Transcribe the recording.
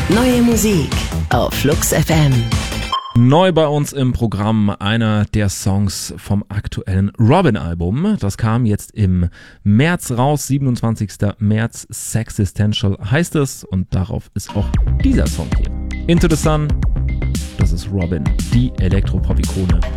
Neue Musik auf Flux FM. Neu bei uns im Programm einer der Songs vom aktuellen Robin-Album. Das kam jetzt im März raus, 27. März, Sexistential heißt es. Und darauf ist auch dieser Song hier. Into the Sun, das ist Robin, die Elektropop-Ikone